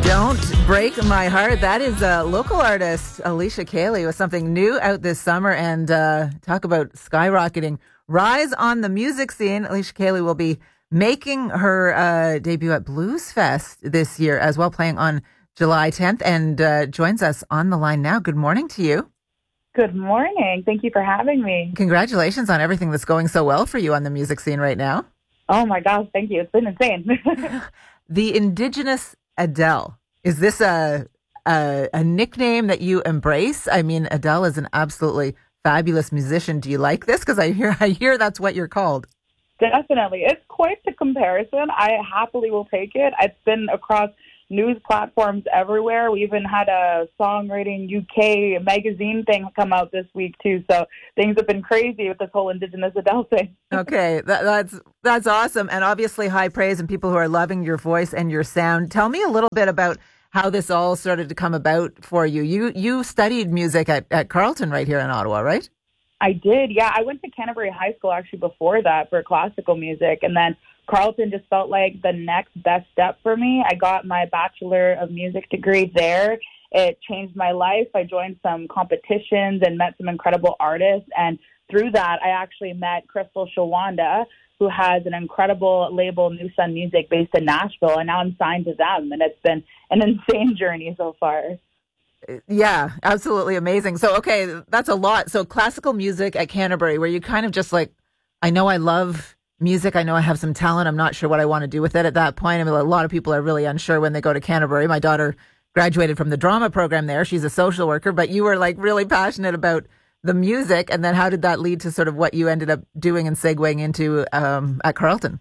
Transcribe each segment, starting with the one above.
Don't Break My Heart. That is a local artist, Alicia Cayley, with something new out this summer. And talk about skyrocketing. Rise on the music scene. Alicia Cayley will be making her debut at Blues Fest this year as well, playing on July 10th, and joins us on the line now. Good morning to you. Good morning. Thank you for having me. Congratulations on everything that's going so well for you on the music scene right now. Oh my gosh, thank you. It's been insane. The Indigenous Adele. Is this a nickname that you embrace? I mean, Adele is an absolutely fabulous musician. Do you like this? Because I hear that's what you're called. Definitely. It's quite the comparison. I happily will take it. It's been across news platforms everywhere. We even had a Songwriting UK magazine thing come out this week too. So things have been crazy with this whole Indigenous Adele thing. Okay, that's awesome, and obviously high praise and people who are loving your voice and your sound. Tell me a little bit about how this all started to come about for you. You studied music at Carleton right here in Ottawa, right? I did, yeah. I went to Canterbury High School actually before that for classical music, and then Carleton just felt like the next best step for me. I got my Bachelor of Music degree there. It changed my life. I joined some competitions and met some incredible artists, and through that, I actually met Crystal Shawanda, who has an incredible label, New Sun Music, based in Nashville, and now I'm signed to them, and it's been an insane journey so far. Yeah, absolutely amazing. So, okay, that's a lot. So classical music at Canterbury, where you kind of just like, I know I love music. I know I have some talent. I'm not sure what I want to do with it at that point. I mean, a lot of people are really unsure when they go to Canterbury. My daughter graduated from the drama program there. She's a social worker, but you were like really passionate about the music. And then how did that lead to sort of what you ended up doing and segueing into at Carleton?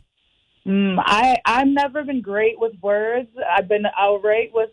I've never been great with words. I've been outright with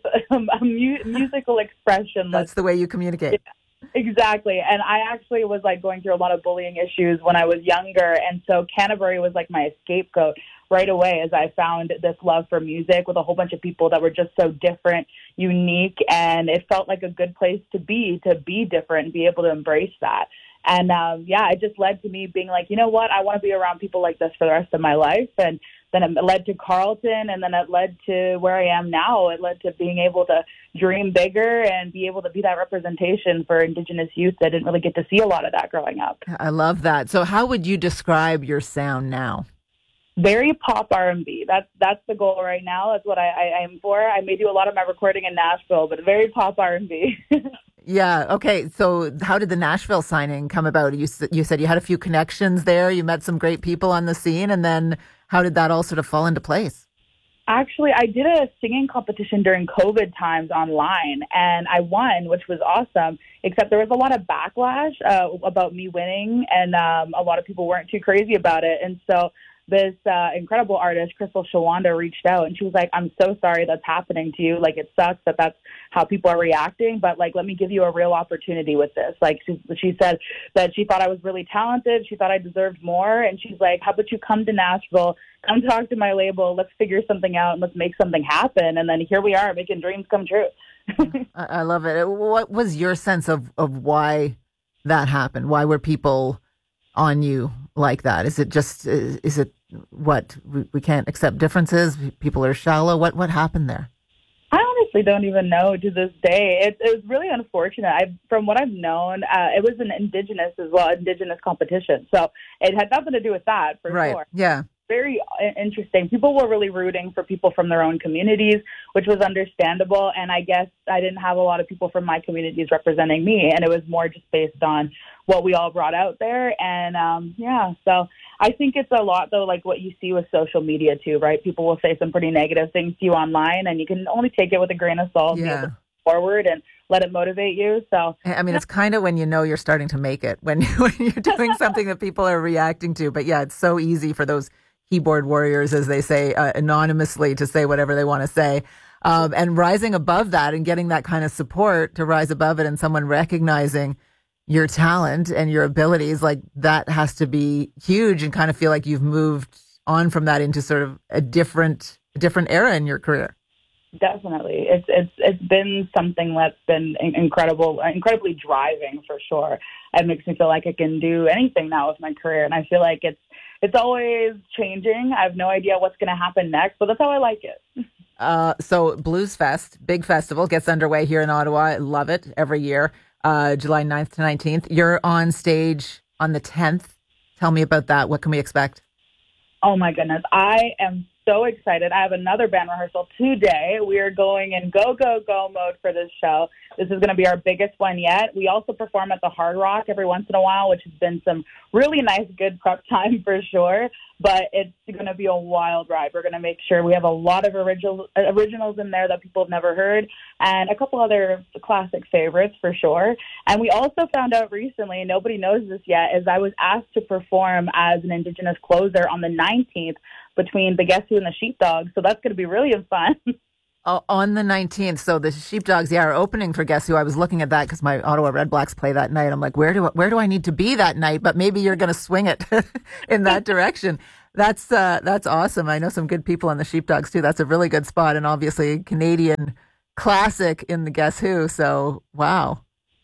musical expression. That's the way you communicate. Exactly. And I actually was like going through a lot of bullying issues when I was younger. And so Canterbury was like my scapegoat right away as I found this love for music with a whole bunch of people that were just so different, unique. And it felt like a good place to be different and be able to embrace that. And it just led to me being like, you know what, I want to be around people like this for the rest of my life. And then it led to Carleton, and then it led to where I am now. It led to being able to dream bigger and be able to be that representation for Indigenous youth that didn't really get to see a lot of that growing up. I love that. So how would you describe your sound now? Very pop R&B. That's the goal right now. That's what I aim for. I may do a lot of my recording in Nashville, but very pop R&B. Yeah. Okay. So how did the Nashville signing come about? You said you had a few connections there. You met some great people on the scene. And then how did that all sort of fall into place? Actually, I did a singing competition during COVID times online, and I won, which was awesome, except there was a lot of backlash about me winning, and a lot of people weren't too crazy about it. And so this incredible artist, Crystal Shawanda, reached out, and she was like, I'm so sorry that's happening to you. Like, it sucks that that's how people are reacting, but like, let me give you a real opportunity with this. Like, she said that she thought I was really talented. She thought I deserved more. And she's like, how about you come to Nashville, come talk to my label. Let's figure something out and let's make something happen. And then here we are making dreams come true. I love it. What was your sense of why that happened? Why were people on you like that? Is it what we can't accept differences? People are shallow. What happened there? I honestly don't even know to this day. It was really unfortunate. From what I've known, it was an Indigenous competition. So it had nothing to do with that, for right. Sure. Yeah. Very interesting. People were really rooting for people from their own communities, which was understandable. And I guess I didn't have a lot of people from my communities representing me. And it was more just based on what we all brought out there. And so I think it's a lot, though, like what you see with social media, too, right? People will say some pretty negative things to you online, and you can only take it with a grain of salt and be able to forward and let it motivate you. So, I mean, it's kind of when you know you're starting to make it, when you're doing something that people are reacting to. But yeah, it's so easy for those keyboard warriors, as they say, anonymously, to say whatever they want to say. And rising above that and getting that kind of support to rise above it, and someone recognizing your talent and your abilities, like that has to be huge, and kind of feel like you've moved on from that into sort of a different era in your career. Definitely. It's been something that's been incredibly driving, for sure. It makes me feel like I can do anything now with my career, and I feel like it's always changing. I have no idea what's going to happen next, but that's how I like it. So Blues Fest, big festival, gets underway here in Ottawa. I love it every year, July 9th to 19th. You're on stage on the 10th. Tell me about that. What can we expect? Oh my goodness. I am so excited. I have another band rehearsal today. We are going in go, go, go mode for this show. This is going to be our biggest one yet. We also perform at the Hard Rock every once in a while, which has been some really nice, good prep time for sure. But it's going to be a wild ride. We're going to make sure we have a lot of originals in there that people have never heard and a couple other classic favorites for sure. And we also found out recently, nobody knows this yet, is I was asked to perform as an Indigenous closer on the 19th between the Guess Who and the Sheepdogs. So that's going to be really fun. Oh, on the 19th. So the Sheepdogs, are opening for Guess Who. I was looking at that because my Ottawa Red Blacks play that night. I'm like, where do I need to be that night? But maybe you're going to swing it in that direction. That's awesome. I know some good people on the Sheepdogs too. That's a really good spot, and obviously a Canadian classic in the Guess Who. So wow,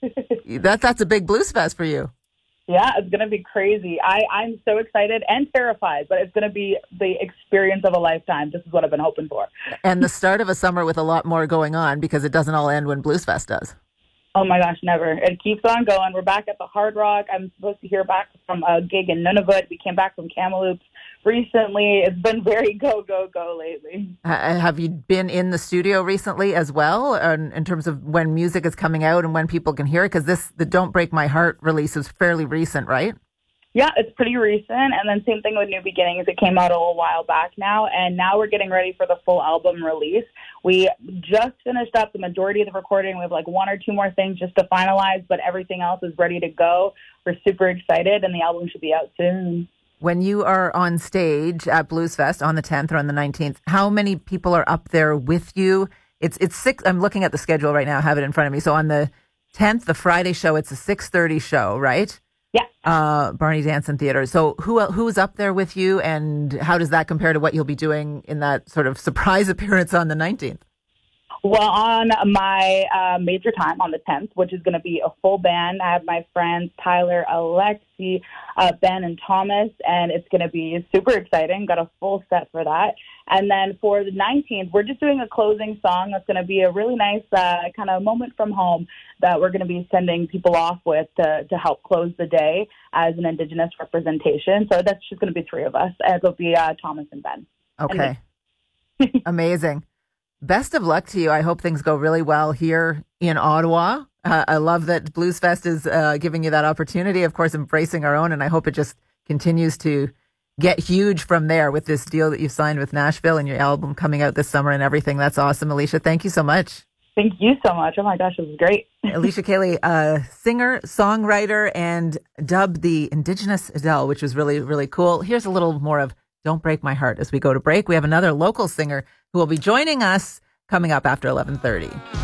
that's a big blues fest for you. Yeah, it's going to be crazy. I'm so excited and terrified, but it's going to be the experience of a lifetime. This is what I've been hoping for. And the start of a summer with a lot more going on because it doesn't all end when Blues Fest does. Oh my gosh, never. It keeps on going. We're back at the Hard Rock. I'm supposed to hear back from a gig in Nunavut. We came back from Kamloops recently. It's been very go, go, go lately. Have you been in the studio recently as well in terms of when music is coming out and when people can hear it? Because the Don't Break My Heart release is fairly recent, right? Yeah, it's pretty recent. And then same thing with New Beginnings. It came out a little while back now. And now we're getting ready for the full album release. We just finished up the majority of the recording. We have like one or two more things just to finalize, but everything else is ready to go. We're super excited, and the album should be out soon. When you are on stage at Blues Fest on the 10th or on the 19th, how many people are up there with you? It's six. I'm looking at the schedule right now. I have it in front of me. So on the 10th, the Friday show, it's a 6:30 show, right? Yeah. Barney Danson Theater. So who's up there with you, and how does that compare to what you'll be doing in that sort of surprise appearance on the 19th? Well, on my major time on the 10th, which is going to be a full band, I have my friends Tyler, Alexi, Ben, and Thomas, and it's going to be super exciting. Got a full set for that. And then for the 19th, we're just doing a closing song that's going to be a really nice kind of moment from home that we're going to be sending people off with to help close the day as an Indigenous representation. So that's just going to be three of us. It'll be Thomas and Ben. Okay. Amazing. Best of luck to you. I hope things go really well here in Ottawa. I love that Blues Fest is giving you that opportunity, of course, embracing our own. And I hope it just continues to get huge from there with this deal that you've signed with Nashville and your album coming out this summer and everything. That's awesome. Alicia, thank you so much. Thank you so much. Oh my gosh, it was great. Alicia Cayley, singer, songwriter, and dubbed the Indigenous Adele, which was really, really cool. Here's a little more of Don't Break My Heart as we go to break. We have another local singer who will be joining us coming up after 11:30.